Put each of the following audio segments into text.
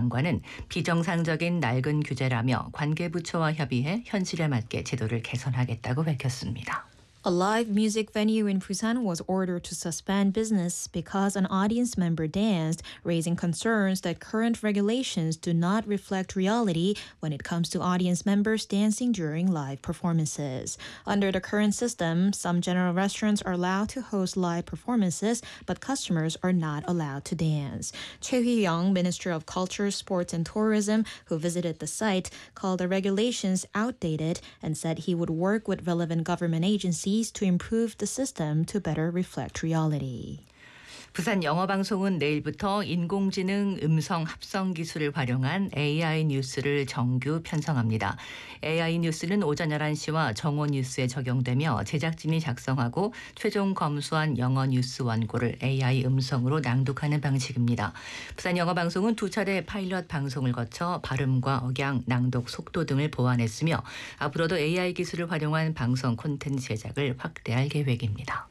장관은 비정상적인 낡은 규제라며 관계부처와 협의해 현실에 맞게 제도를 개선하겠다고 밝혔습니다. A live music venue in Busan was ordered to suspend business because an audience member danced, raising concerns that current regulations do not reflect reality when it comes to audience members dancing during live performances. Under the current system, some general restaurants are allowed to host live performances, but customers are not allowed to dance. Choi Hee-young, Minister of Culture, Sports and Tourism, who visited the site, called the regulations outdated and said he would work with relevant government agencies to improve the system to better reflect reality. 부산 영어방송은 내일부터 인공지능 음성 합성 기술을 활용한 AI 뉴스를 정규 편성합니다. AI 뉴스는 오전 11시와 정오 뉴스에 적용되며 제작진이 작성하고 최종 검수한 영어 뉴스 원고를 AI 음성으로 낭독하는 방식입니다. 부산 영어방송은 두 차례 파일럿 방송을 거쳐 발음과 억양, 낭독 속도 등을 보완했으며 앞으로도 AI 기술을 활용한 방송 콘텐츠 제작을 확대할 계획입니다.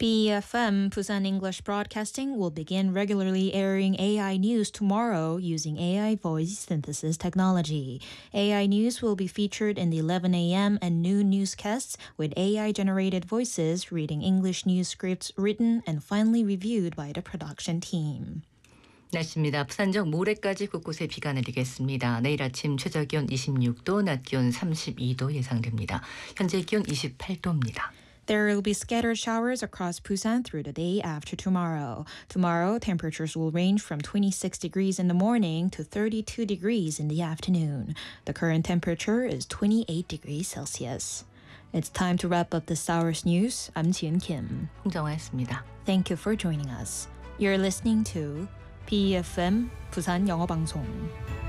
BFM Busan English Broadcasting will begin regularly airing AI news tomorrow using AI voice synthesis technology. AI news will be featured in the 11 a.m. and noon newscasts with AI-generated voices reading English news scripts written and finally reviewed by the production team. 날씨입니다. 부산 적 모레까지 곳곳에 비가 내리겠습니다. 내일 아침 최저기온 26도, 낮 기온 32도 예상됩니다. 현재 기온 28도입니다. There will be scattered showers across Busan through the day after tomorrow. Tomorrow, temperatures will range from 26 degrees in the morning to 32 degrees in the afternoon. The current temperature is 28 degrees Celsius. It's time to wrap up this hour's news. I'm Jian Kim. 홍정화였습니다. Thank you for joining us. You're listening to BFM 부산 영어방송.